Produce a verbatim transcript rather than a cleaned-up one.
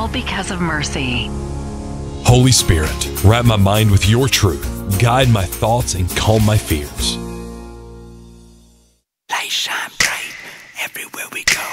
all because of mercy. Holy Spirit, wrap my mind with your truth, guide my thoughts, and calm my fears. Light shine bright everywhere we go.